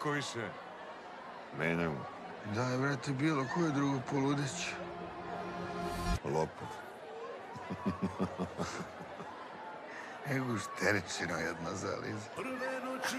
Kako više? Menjamo. Daj, brate, bilo koje drugo poludeć. Lopov. Ego šteričino jedna zaliza.